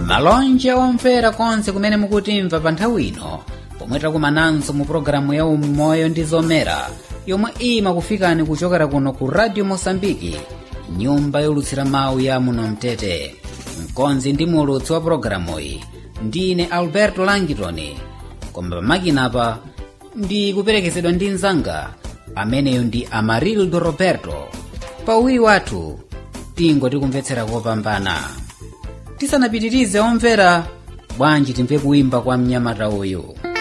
malonje omvera konse kumene mukutimva pa nthawi ino pomwe takumananso mu programu ya umoyo ndi zomera yomwe imakufikani kuchokera kuno ku Radio Mosambiki, nyumba yolutsira mawu ya muno Mtete. Mkonzi ndi mulutsi wa programu iyi ndine Alberto Langitoni, koma pamakina ndi kuperekezedwa ndi mnzanga ameneyo ndi Amarildo Roberto. Pauwiri wathu tingoti kumvetsera kopambana. Tisanapitirize omvera, bwanji timve kuimba kwa mnyamata uyu.